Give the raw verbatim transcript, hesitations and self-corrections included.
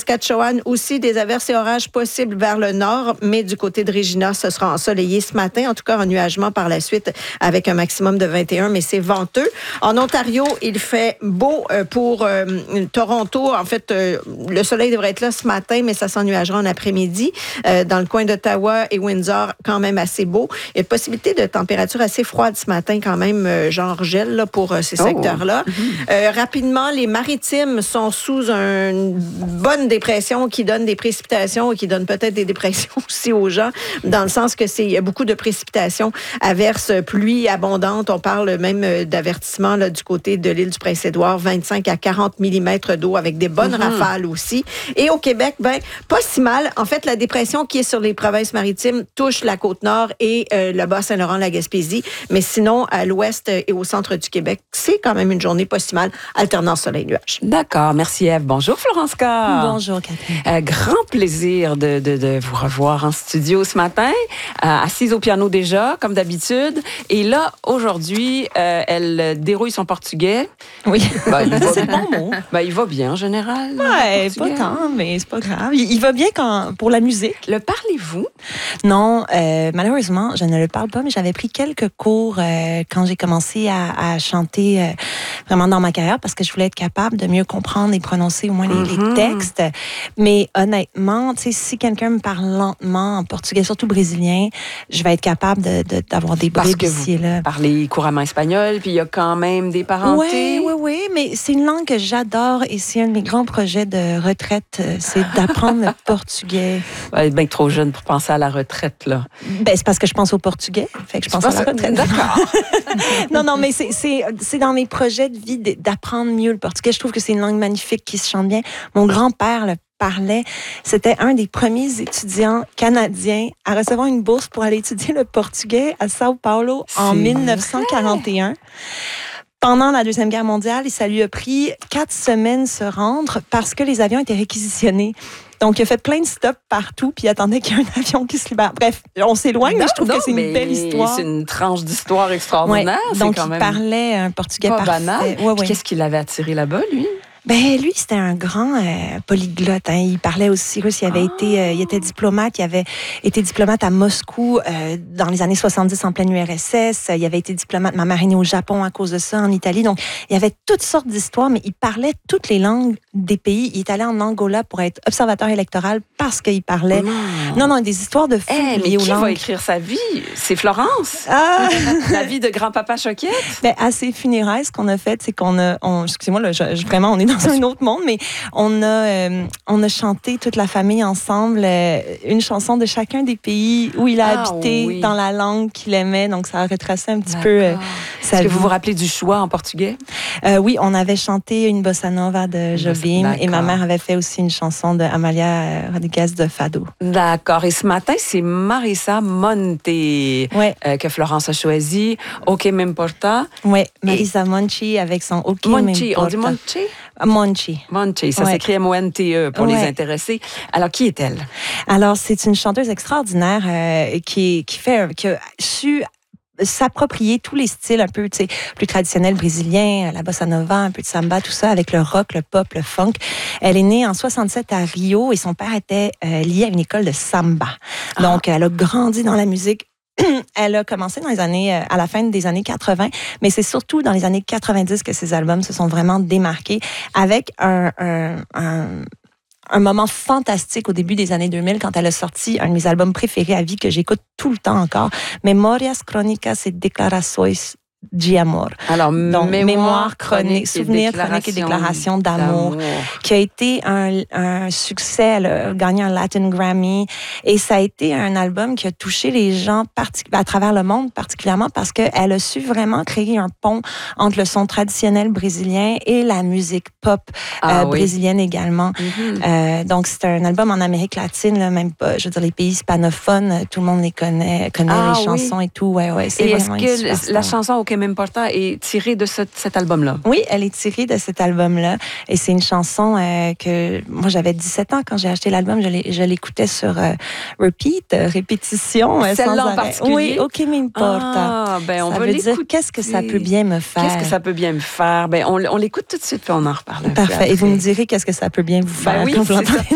Saskatchewan aussi, des averses et orages possibles vers le nord, mais du côté de Regina, ce sera ensoleillé ce matin, en tout cas ennuagement par la suite avec un maximum de vingt et un, mais c'est venteux. En Ontario, il fait beau pour euh, Toronto. En fait, euh, le soleil devrait être là ce matin, mais ça s'ennuagera en après-midi. Euh, dans le coin d'Ottawa et Windsor, quand même assez beau. Il y a une possibilité de température assez froide ce matin, quand même, euh, genre gel là, pour euh, ces oh. secteurs-là. Mm-hmm. Euh, rapidement, les maritimes sont sous une bonne dépression qui donne des précipitations et qui donne peut-être des dépressions aussi aux gens, dans le sens que c'est il y a beaucoup de précipitations, averses, pluie abondante. On parle même d'avertissement là, du côté de l'île du Prince-Édouard, vingt-cinq à quarante millimètres d'eau avec des bonnes mm-hmm. rafales aussi. Et au Québec, ben pas si mal. En fait, la dépression qui est sur les provinces maritimes touche la Côte-Nord et euh, le Bas-Saint-Laurent, la Gaspésie. Mais sinon, à l'ouest et au centre du Québec, c'est quand même une journée pas si mal, alternance soleil-nuage. D'accord. Merci, Ève. Bonjour, Florence Carr. Bonjour, Catherine. Euh, grand plaisir de, de, de vous revoir en studio ce matin, euh, assise au piano déjà, comme d'habitude. Et là, aujourd'hui, euh, elle dérouille son portugais. Oui, ben, il va, c'est le bon mot. Ben, il va bien, en général. Ouais, pas tant, mais c'est pas grave. Il, il va bien quand, pour la musique. Le parlez-vous? Non, euh, malheureusement, je ne le parle pas, mais j'avais pris quelques cours euh, quand j'ai commencé à, à chanter euh, vraiment dans ma carrière parce que je voulais être capable de mieux comprendre et prononcer au moins les, mm-hmm. les textes. Mais honnêtement, tu sais, si quelqu'un me parle lentement en portugais, surtout brésilien, je vais être capable de, de, d'avoir des bribes ici et là. Parler couramment espagnol, puis il y a quand même des parentés. Oui, oui, oui, mais c'est une langue que j'adore et c'est un de mes grands projets de retraite, c'est d'apprendre le portugais. Ouais, bien trop jeune pour penser à la retraite, là. Ben, c'est parce que je pense au portugais, fait que je pense à la retraite. D'accord. non, non, mais c'est, c'est, c'est dans mes projets de vie d'apprendre mieux le portugais. Je trouve que c'est une langue magnifique qui se chante bien. Mon grand-père le parlait. C'était un des premiers étudiants canadiens à recevoir une bourse pour aller étudier le portugais à Sao Paulo en c'est dix-neuf cent quarante et un. Vrai? Pendant la Deuxième Guerre mondiale, et ça lui a pris quatre semaines se rendre parce que les avions étaient réquisitionnés. Donc, il a fait plein de stops partout, puis il attendait qu'il y ait un avion qui se libère. Bref, on s'éloigne, non, mais je trouve non, que c'est une belle histoire. C'est une tranche d'histoire extraordinaire. Ouais, donc, c'est quand il même parlait un portugais pas parfait. banal. Ouais, ouais. Qu'est-ce qui l'avait attiré là-bas, lui? Ben lui, c'était un grand euh, polyglotte. Hein. Il parlait aussi russe. Il avait ah. été, euh, il était diplomate. Il avait été diplomate à Moscou euh, dans les années soixante-dix en pleine U R S S. Il avait été diplomate, m'a mariné au Japon à cause de ça, en Italie. Donc, il y avait toutes sortes d'histoires, mais il parlait toutes les langues des pays. Il est allé en Angola pour être observateur électoral parce qu'il parlait. Non, non, non des histoires de fou. Hey, mais qui langues. Va écrire sa vie? C'est Florence. Ah. La vie de grand-papa Choquette. Ben, à ses funérailles, ce qu'on a fait, c'est qu'on a, on, excusez-moi, là, je, je, vraiment, on est dans un autre monde, mais on a, euh, on a chanté toute la famille ensemble euh, une chanson de chacun des pays où il a ah, habité oui. dans la langue qu'il aimait. Donc, ça a retracé un petit D'accord. peu euh, sa Est-ce vie. que vous vous rappelez du choix en portugais? Euh, oui, on avait chanté une bossa nova de Jobim D'accord. et ma mère avait fait aussi une chanson de Amalia Rodriguez de Fado. D'accord. Et ce matin, c'est Marisa Monte ouais. euh, que Florence a choisi. OK, m'importa. Oui, Marisa et... Monte avec son OK, Monte. m'importa. On dit Monte? Monte. Monte, ça ouais. s'écrit M O N T E pour ouais. les intéressés. Alors, qui est-elle? Alors, c'est une chanteuse extraordinaire euh, qui, qui, fait, qui a su s'approprier tous les styles un peu, tu sais, plus traditionnels brésiliens, la bossa nova, un peu de samba, tout ça, avec le rock, le pop, le funk. Elle est née en soixante-sept à Rio et son père était euh, lié à une école de samba. Ah. Donc, elle a grandi dans la musique. Elle a commencé dans les années, à la fin des années quatre-vingts, mais c'est surtout dans les années quatre-vingt-dix que ses albums se sont vraiment démarqués avec un, un, un, un moment fantastique au début des années deux mille quand elle a sorti un de mes albums préférés à vie que j'écoute tout le temps encore, Memórias Crónicas et Declarações de Amor. Alors, donc, mémoire, mémoire chronique, souvenirs, chroniques et déclarations d'amour, d'amour, qui a été un, un succès. Elle a gagné un Latin Grammy et ça a été un album qui a touché les gens partic- à travers le monde, particulièrement parce qu'elle a su vraiment créer un pont entre le son traditionnel brésilien et la musique pop ah, euh, oui. brésilienne également. Mm-hmm. Euh, donc, c'est un album en Amérique latine, là, même pas, je veux dire, les pays hispanophones, tout le monde les connaît, connaît ah, les chansons oui. et tout. Ouais, ouais, c'est et vraiment est-ce que la chanson OK m'importa est tirée de ce, cet album-là? Oui, elle est tirée de cet album-là. Et c'est une chanson euh, que moi, j'avais dix-sept ans quand j'ai acheté l'album. Je, l'ai, je l'écoutais sur euh, repeat, euh, répétition. Euh, Celle-là sans en particulier? Oui, OK m'importa. Ah, ben on ça va veut l'écouter. dire qu'est-ce que ça peut bien me faire? Qu'est-ce que ça peut bien me faire? Ben on, on l'écoute tout de suite puis on en reparle. Parfait. Et vous me direz qu'est-ce que ça peut bien vous faire. Ben oui, quand vous l'entendez.